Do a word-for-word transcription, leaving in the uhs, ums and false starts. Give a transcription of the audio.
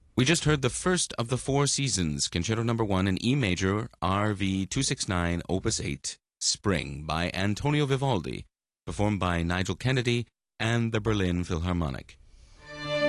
We just heard the first of the Four Seasons, Concerto Number One in E Major, R V two sixty-nine, Opus eight, Spring, by Antonio Vivaldi, performed by Nigel Kennedy and the Berlin Philharmonic.